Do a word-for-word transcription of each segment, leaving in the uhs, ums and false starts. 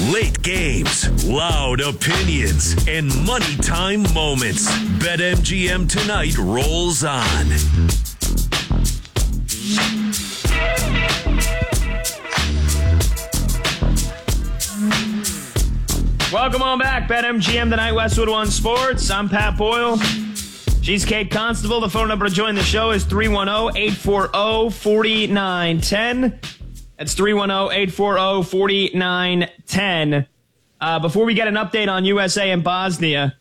Late games, loud opinions, and money time moments. BetMGM Tonight rolls on. Welcome on back. BetMGM Tonight, Westwood One Sports. I'm Pat Boyle. She's Kate Constable. The phone number to join the show is three one zero, eight four zero, four nine one zero. That's three one zero, eight four zero, four nine one zero. Uh, before we get an update on U S A and Bosnia,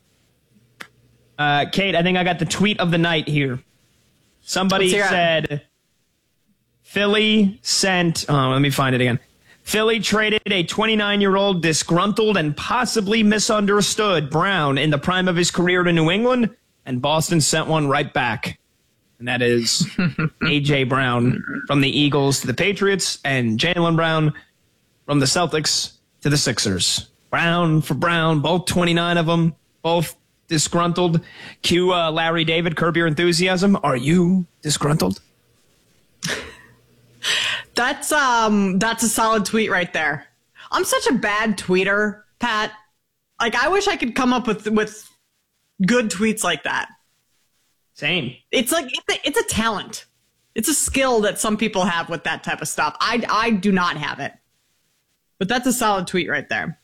uh, Kate, I think I got the tweet of the night here. Somebody said, Philly sent, oh, let me find it again. Philly traded a twenty-nine-year-old disgruntled and possibly misunderstood Brown in the prime of his career to New England, and Boston sent one right back. And that is A J. Brown from the Eagles to the Patriots, and Jaylen Brown from the Celtics to the Sixers. Brown for Brown, both twenty-nine of them, both disgruntled. Cue uh, Larry David, Curb Your Enthusiasm. Are you disgruntled? That's um that's a solid tweet right there. I'm such a bad tweeter, Pat. Like, I wish I could come up with with good tweets like that. Same. It's like it's a, it's a talent. It's a skill that some people have with that type of stuff. I I do not have it. But that's a solid tweet right there.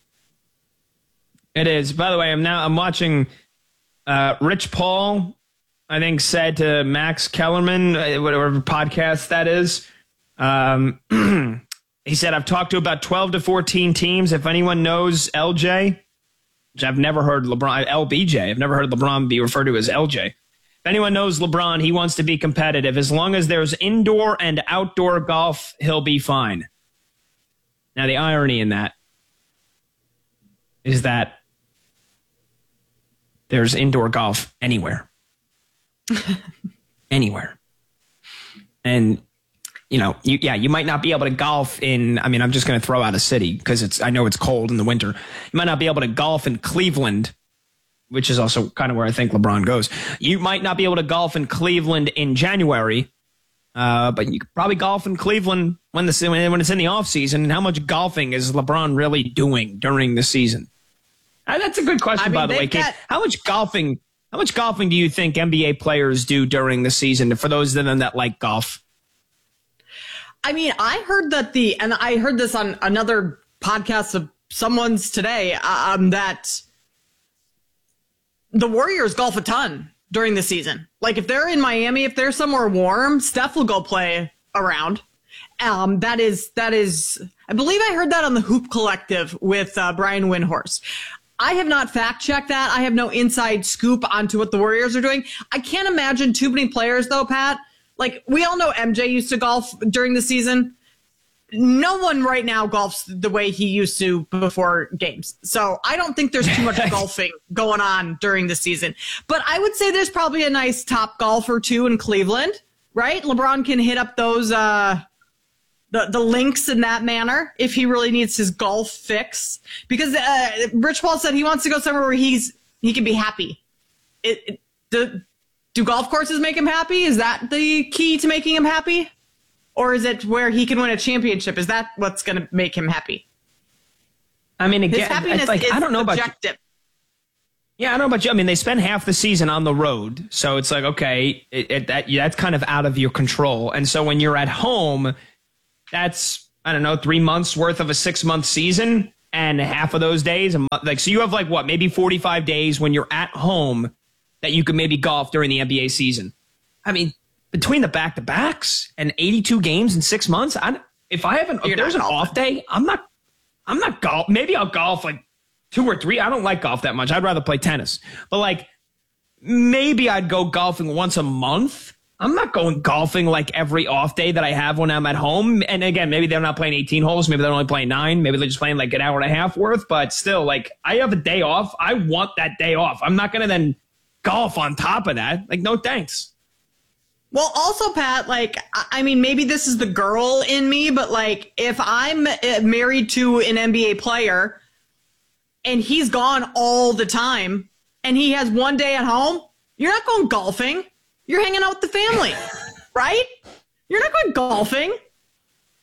It is. By the way, I'm now I'm watching uh, Rich Paul, I think, said to Max Kellerman, whatever podcast that is. Um, he said, I've talked to about twelve to fourteen teams. If anyone knows L J, which I've never heard LeBron, L B J, I've never heard LeBron be referred to as L J. If anyone knows LeBron, he wants to be competitive. As long as there's indoor and outdoor golf, he'll be fine. Now, the irony in that is that there's indoor golf anywhere. Anywhere. And, you know, you, yeah, you might not be able to golf in, I mean, I'm just going to throw out a city because it's, I know it's cold in the winter. You might not be able to golf in Cleveland, which is also kind of where I think LeBron goes. You might not be able to golf in Cleveland in January, uh, but you could probably golf in Cleveland when the when it's in the off season. And how much golfing is LeBron really doing during the season? Uh, that's a good question, I mean, by the way, Kate. Got- how much golfing? How much golfing do you think N B A players do during the season? For those of them that like golf. I mean, I heard that the, and I heard this on another podcast of someone's today, um, that the Warriors golf a ton during the season. Like, if they're in Miami, if they're somewhere warm, Steph will go play around. Um, that is, that is, I believe I heard that on the Hoop Collective with uh, Brian Windhorst. I have not fact-checked that. I have no inside scoop onto what the Warriors are doing. I can't imagine too many players, though, Pat. Like, we all know M J used to golf during the season. No one right now golfs the way he used to before games. So I don't think there's too much golfing going on during the season. But I would say there's probably a nice top golf or two in Cleveland, right? LeBron can hit up those uh, the, the links in that manner if he really needs his golf fix. Because uh, Rich Paul said he wants to go somewhere where he's he can be happy. It, it, the, do golf courses make him happy? Is that the key to making him happy? Or is it where he can win a championship? Is that what's going to make him happy? I mean, again, his happiness like, is I don't know objective. About you. Yeah, I don't know about you. I mean, they spend half the season on the road, so it's like, okay, it, it, that yeah, that's kind of out of your control. And so when you're at home, that's, I don't know, three months worth of a six-month season, and half of those days, a month, like, so you have like what, maybe forty-five days when you're at home that you could maybe golf during the N B A season. I mean, between the back-to-backs and eighty-two games in six months, I, if I haven't, if there's an off day, I'm not, I'm not golf. Maybe I'll golf like two or three. I don't like golf that much. I'd rather play tennis. But like, maybe I'd go golfing once a month. I'm not going golfing like every off day that I have when I'm at home. And again, maybe they're not playing eighteen holes. Maybe they're only playing nine. Maybe they're just playing like an hour and a half worth. But still, like, I have a day off. I want that day off. I'm not going to then golf on top of that. Like, no thanks. Well, also, Pat, like, I mean, maybe this is the girl in me, but like, if I'm married to an N B A player and he's gone all the time and he has one day at home, you're not going golfing. You're hanging out with the family, right? You're not going golfing.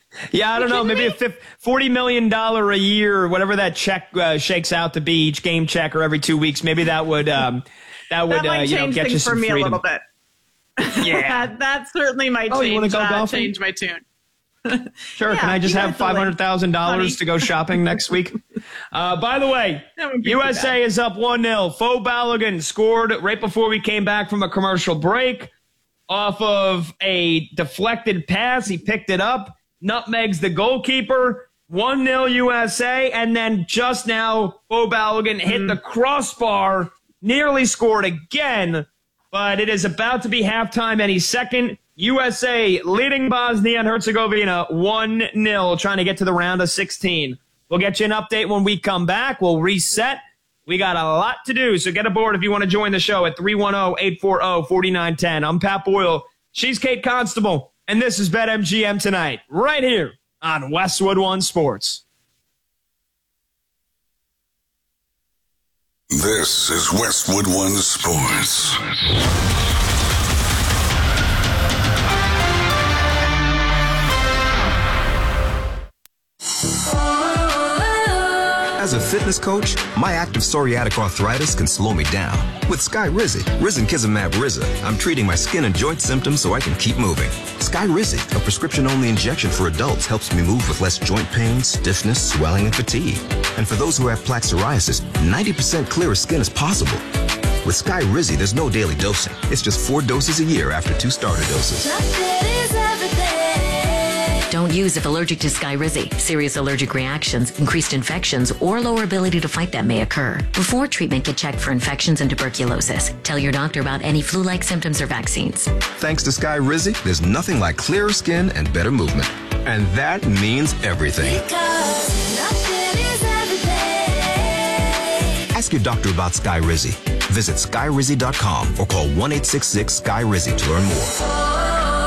Yeah, I don't know. Maybe me? a forty million dollars a year, whatever that check uh, shakes out to be, each game check or every two weeks. Maybe that would um, that would that might uh, you change know, get you for some me freedom. a little bit. Yeah, that, that certainly might oh, change, you want to go uh, golfing? change my tune. Sure. Yeah, can I just have five hundred thousand dollars to go shopping next week? Uh, by the way, U S A is up one nil. Fo Balogun scored right before we came back from a commercial break off of a deflected pass. He picked it up, nutmegs the goalkeeper, one nil U S A, and then just now Fo Balogun hit mm. the crossbar, nearly scored again, but it is about to be halftime any second. U S A leading Bosnia and Herzegovina one nil, trying to get to the round of sixteen. We'll get you an update when we come back. We'll reset. We got a lot to do, so get aboard if you want to join the show at three one zero, eight four zero, four nine one zero. I'm Pat Boyle. She's Kate Constable, and this is BetMGM Tonight, right here on Westwood One Sports. This is Westwood One Sports. As a fitness coach, my active psoriatic arthritis can slow me down. With Skyrizi, Risankizumab Riza, I'm treating my skin and joint symptoms so I can keep moving. Skyrizi, a prescription-only injection for adults, helps me move with less joint pain, stiffness, swelling, and fatigue. And for those who have plaque psoriasis, ninety percent clearer skin is possible. With Skyrizi, there's no daily dosing. It's just four doses a year after two starter doses. Don't use if allergic to Skyrizi. Serious allergic reactions, increased infections, or lower ability to fight them may occur. Before treatment, get checked for infections and tuberculosis. Tell your doctor about any flu-like symptoms or vaccines. Thanks to Skyrizi, there's nothing like clearer skin and better movement. And that means everything. Because nothing is everything. Ask your doctor about Skyrizi. Visit Skyrizi dot com or call one eight six six Sky Rizzi to learn more.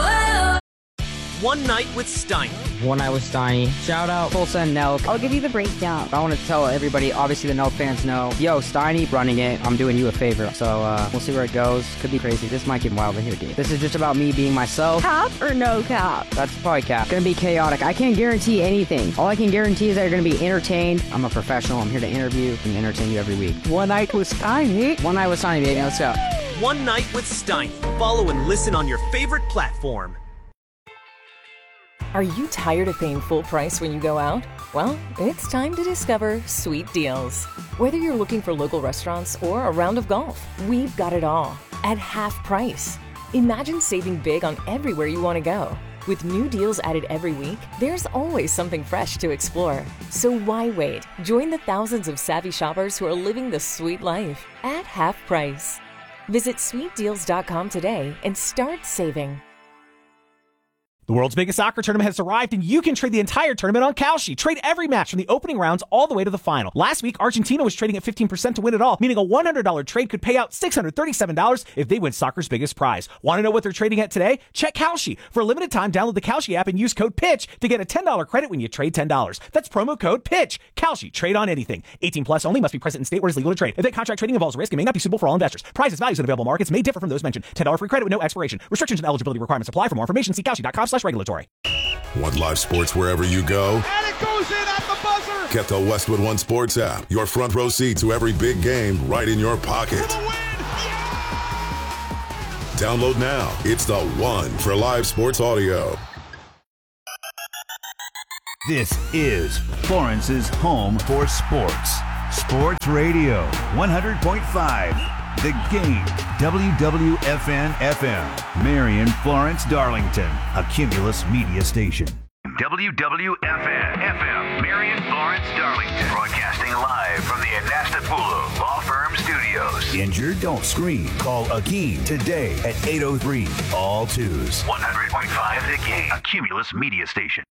One Night with Steiny. One Night with Steiny. Shout out Tulsa and Nelk. I'll give you the breakdown. I want to tell everybody, obviously the Nelk fans know, yo, Steiny running it. I'm doing you a favor. So uh, we'll see where it goes. Could be crazy. This might get wild in here, dude. This is just about me being myself. Cap or no cap? That's probably cap. Gonna be chaotic. I can't guarantee anything. All I can guarantee is that you're gonna be entertained. I'm a professional. I'm here to interview and entertain you every week. One Night with Steiny. One Night with Steiny, baby. Let's go. One Night with Steiny. Follow and listen on your favorite platform. Are you tired of paying full price when you go out? Well, it's time to discover Sweet Deals. Whether you're looking for local restaurants or a round of golf, we've got it all at half price. Imagine saving big on everywhere you want to go. With new deals added every week, there's always something fresh to explore. So why wait? Join the thousands of savvy shoppers who are living the sweet life at half price. Visit sweet deals dot com today and start saving. The world's biggest soccer tournament has arrived, and you can trade the entire tournament on Kalshi. Trade every match from the opening rounds all the way to the final. Last week, Argentina was trading at fifteen percent to win it all, meaning a one hundred dollars trade could pay out six hundred thirty-seven dollars if they win soccer's biggest prize. Want to know what they're trading at today? Check Kalshi. For a limited time, download the Kalshi app and use code PITCH to get a ten dollars credit when you trade ten dollars. That's promo code PITCH. Kalshi. Trade on anything. eighteen plus only. Must be present in state where it's legal to trade. If that contract trading involves risk, it may not be suitable for all investors. Prices, values, and available markets may differ from those mentioned. ten dollars free credit with no expiration. Restrictions and eligibility requirements apply. For more information, see Kalshi dot com slash regulatory. Want live sports wherever you go? And it goes in at the buzzer! Get the Westwood One Sports app. Your front row seat to every big game right in your pocket. For the win! Yeah! Download now. It's the one for live sports audio. This is Florence's home for sports. Sports Radio, one hundred point five. The Game, W W F N F M, Marion, Florence, Darlington, a Cumulus media station. W W F N F M, Marion, Florence, Darlington, broadcasting live from the Anastapulu Law Firm Studios. Injured? Don't scream. Call Akeem today at eight oh three, all twos. one hundred point five The Game, a Cumulus media station.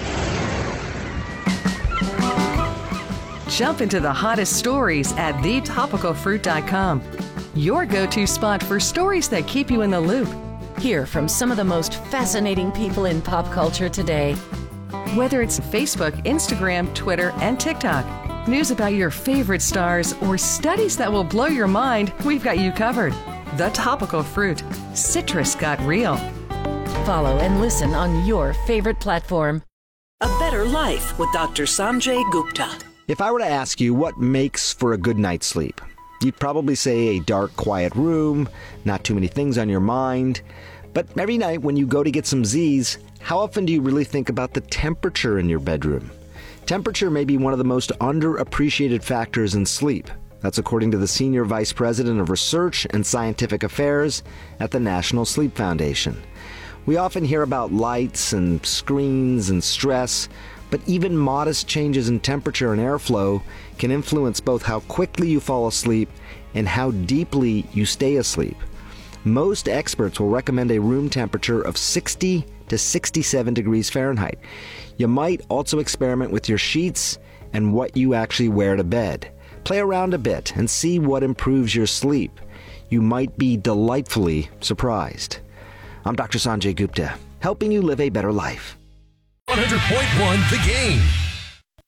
Jump into the hottest stories at the topical fruit dot com. Your go-to spot for stories that keep you in the loop. Hear from some of the most fascinating people in pop culture today. Whether it's Facebook, Instagram, Twitter, and TikTok, news about your favorite stars, or studies that will blow your mind, we've got you covered. The Topical Fruit. Citrus got real. Follow and listen on your favorite platform. A better life with Doctor Sanjay Gupta. If I were to ask you what makes for a good night's sleep, you'd probably say a dark, quiet room, not too many things on your mind. But every night when you go to get some Z's, how often do you really think about the temperature in your bedroom? Temperature may be one of the most underappreciated factors in sleep. That's according to the Senior Vice President of Research and Scientific Affairs at the National Sleep Foundation. We often hear about lights and screens and stress, but even modest changes in temperature and airflow can influence both how quickly you fall asleep and how deeply you stay asleep. Most experts will recommend a room temperature of sixty to sixty-seven degrees Fahrenheit. You might also experiment with your sheets and what you actually wear to bed. Play around a bit and see what improves your sleep. You might be delightfully surprised. I'm Doctor Sanjay Gupta, helping you live a better life. one hundred point one The Game.